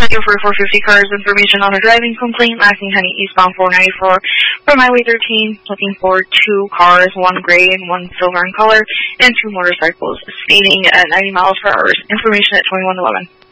Give for 450 cars information on a driving complaint, Lansing County eastbound 494 from Highway 13, looking for 2 cars, 1 gray and 1 silver in color, and 2 motorcycles, speeding at 90 miles per hour. Information at 2111.